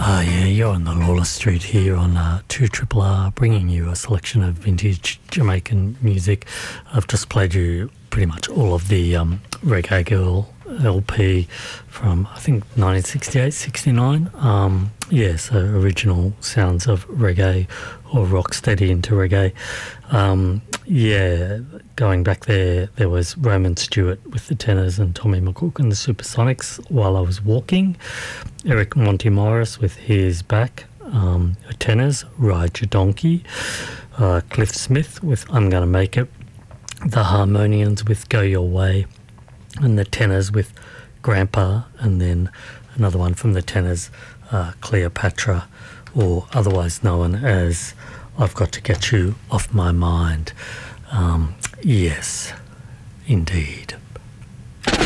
Yeah, you're on the Lawless Street here on 2RRR, bringing you a selection of vintage Jamaican music. I've just played you pretty much all of the Reggae Girl LP from, I think, 1968, 69. Yeah, so original sounds of reggae or rocksteady into reggae. Yeah, going back there was Roman Stewart with the Tenors and Tommy McCook and the Supersonics, While I Was Walking. Eric Monty Morris with His Back. Tenors, Ride Your Donkey. Cliff Smith with I'm Gonna Make It. The Harmonians with Go Your Way. And the Tenors with Grandpa. And then another one from the Tenors, Cleopatra, or otherwise known as I've Got to Get You Off My Mind. Yes, indeed.